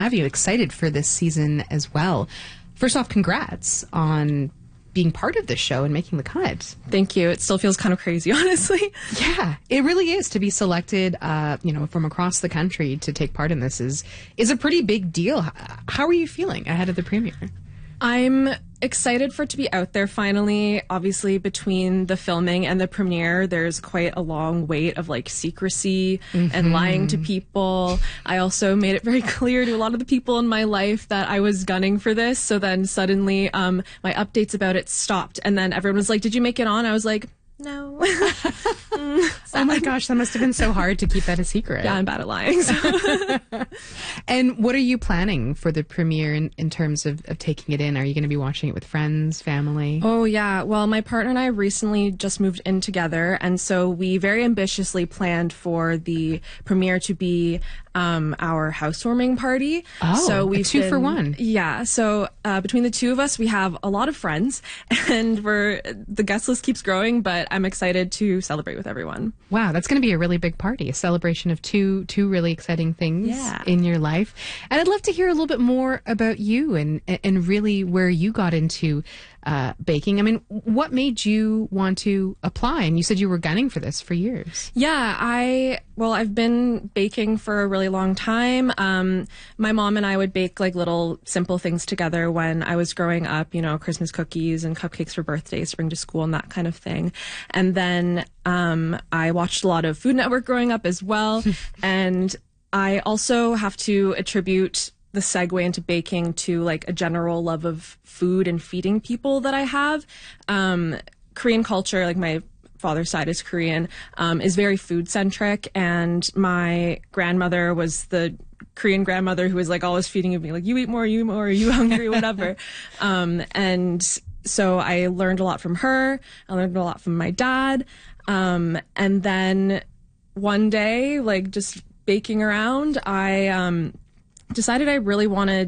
have you excited for this season as well. First off, congrats on being part of this show and making the cut. Thank you. It still feels kind of crazy, honestly. Yeah, it really is. To be selected, from across the country to take part in this is a pretty big deal. How are you feeling ahead of the premiere? I'm excited for it to be out there finally. Obviously, between the filming and the premiere, there's quite a long wait of like secrecy and lying to people. I also made it very clear to a lot of the people in my life that I was gunning for this. So then suddenly my updates about it stopped. And then everyone was like, "Did you make it on?" I was like, "No." Oh my gosh, that must have been so hard to keep that a secret. Yeah, I'm bad at lying. So. And what are you planning for the premiere in terms of taking it in? Are you going to be watching it with friends, family? Oh, yeah. Well, my partner and I recently just moved in together, and so we very ambitiously planned for the premiere to be our housewarming party. Oh, so a 2-for-1. Yeah. So between the two of us, we have a lot of friends, and the guest list keeps growing, but I'm excited to celebrate with everyone. Wow, that's going to be a really big party, a celebration of two really exciting things in your life. And I'd love to hear a little bit more about you and really where you got into baking. I mean, what made you want to apply? And you said you were gunning for this for years. Yeah, I've been baking for a really long time. My mom and I would bake like little simple things together when I was growing up, Christmas cookies and cupcakes for birthdays to bring to school and that kind of thing. And then I watched a lot of Food Network growing up as well. And I also have to attribute the segue into baking to like a general love of food and feeding people that I have. Korean culture, like my father's side is Korean, is very food centric, and my grandmother was the Korean grandmother who was like always feeding me like, you eat more, are you hungry, whatever. And so I learned a lot from her. I learned a lot from my dad. And then one day, like just baking around, I decided I really wanted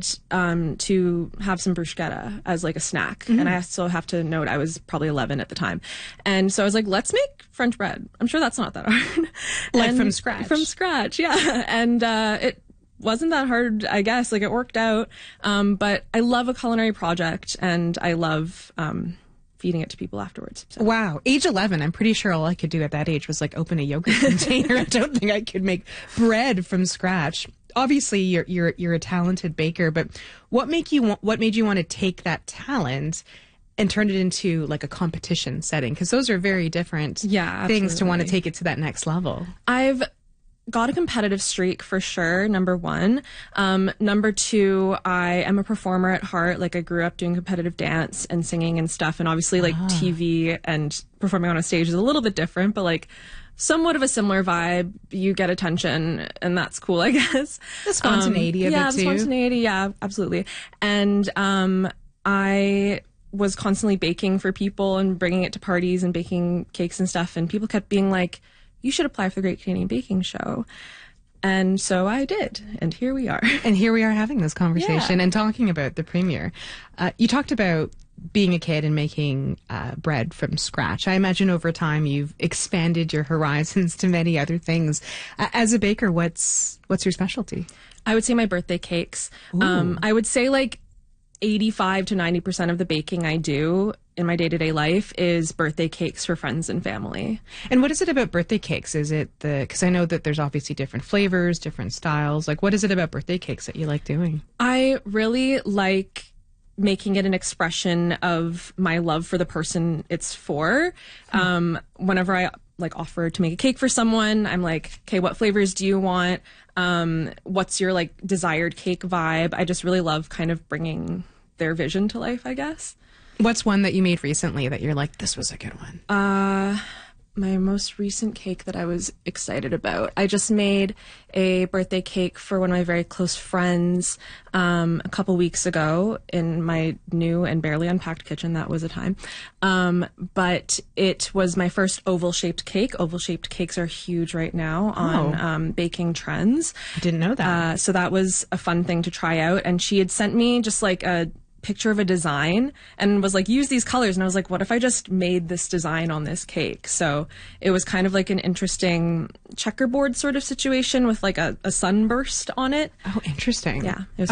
to have some bruschetta as like a snack. And I still have to note I was probably 11 at the time. And so I was like, let's make French bread. I'm sure that's not that hard. From scratch? From scratch, yeah. And it wasn't that hard, I guess. Like it worked out. But I love a culinary project, and I love feeding it to people afterwards. So. Wow. Age 11, I'm pretty sure all I could do at that age was like open a yogurt container. I don't think I could make bread from scratch. Obviously, you're a talented baker, but what made you want to take that talent and turn it into like a competition setting? Because those are very different things to want to take it to that next level. I've got a competitive streak for sure, number one. Number two, I am a performer at heart. Like I grew up doing competitive dance and singing and stuff. And obviously like TV and performing on a stage is a little bit different, but like somewhat of a similar vibe. You get attention, and that's cool, I guess. The spontaneity of it, too. Yeah, the spontaneity, yeah, absolutely. And I was constantly baking for people and bringing it to parties and baking cakes and stuff, and people kept being like, you should apply for the Great Canadian Baking Show. And so I did, and here we are. And here we are having this conversation and talking about the premiere. You talked about being a kid and making bread from scratch. I imagine over time you've expanded your horizons to many other things. As a baker, what's your specialty? I would say my birthday cakes. I would say like 85 to 90% of the baking I do in my day-to-day life is birthday cakes for friends and family. And what is it about birthday cakes? Is it because I know that there's obviously different flavors, different styles. Like, what is it about birthday cakes that you like doing? I really like making it an expression of my love for the person it's for. Whenever I like offer to make a cake for someone, I'm like, okay, what flavors do you want? What's your like desired cake vibe? I just really love kind of bringing their vision to life, I guess. What's one that you made recently that you're like, this was a good one? My most recent cake that I was excited about. I just made a birthday cake for one of my very close friends a couple weeks ago in my new and barely unpacked kitchen. That was a time. But it was my first oval-shaped cake. Oval-shaped cakes are huge right now on baking trends. I didn't know that. So that was a fun thing to try out. And she had sent me just like a picture of a design and was like, use these colors. And I was like, what if I just made this design on this cake? So it was kind of like an interesting checkerboard sort of situation with like a sunburst on it. Oh, interesting. Yeah. It was